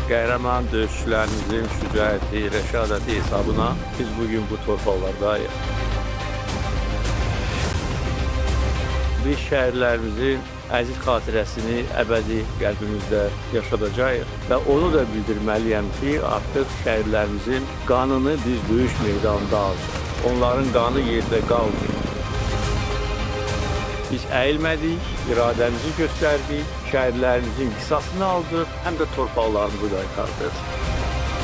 Qəhrəman döyüşçülərimizin şücaəti, rəşadəti hesabına biz bugün bu torpaqlardayıq. Biz şəhərlərimizin əziz xatirəsini əbədi qəlbimizdə yaşadacağıq və onu da bildirməliyəm ki, artıq şəhərlərimizin qanını biz döyüş meydanında aldıq. Onların qanı yerdə qaldı. Biz əyilmədik, iradəmizi göstərdik, şəhərlərimizin qisasını aldıq, həm də torpaqlarımızı qaytardıq.